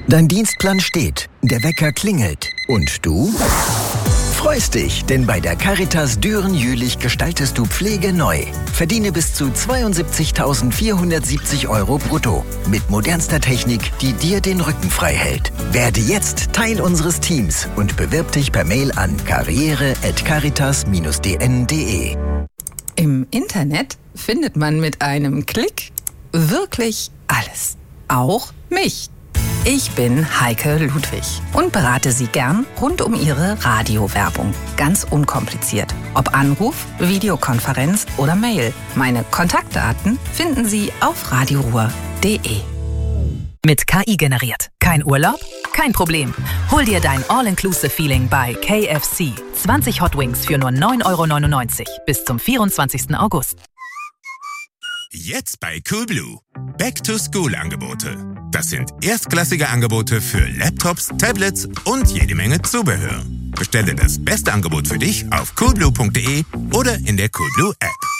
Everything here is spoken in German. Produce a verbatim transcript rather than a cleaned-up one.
Dein Dienstplan steht, der Wecker klingelt und du freust dich, denn bei der Caritas Düren-Jülich gestaltest du Pflege neu. Verdiene bis zu zweiundsiebzigtausendvierhundertsiebzig Euro brutto mit modernster Technik, die dir den Rücken frei hält. Werde jetzt Teil unseres Teams und bewirb dich per Mail an karriere at caritas dash d n punkt d e. Im Internet findet man mit einem Klick wirklich alles. Auch mich. Ich bin Heike Ludwig und berate Sie gern rund um Ihre Radiowerbung. Ganz unkompliziert. Ob Anruf, Videokonferenz oder Mail. Meine Kontaktdaten finden Sie auf radioruhr punkt d e. Mit K I generiert. Kein Urlaub? Kein Problem. Hol dir dein All-Inclusive-Feeling bei K F C. zwanzig Hot Wings für nur neun Euro neunundneunzig bis zum vierundzwanzigsten August. Jetzt bei Coolblue. Back-to-School-Angebote. Das sind erstklassige Angebote für Laptops, Tablets und jede Menge Zubehör. Bestelle das beste Angebot für dich auf coolblue punkt d e oder in der Coolblue App.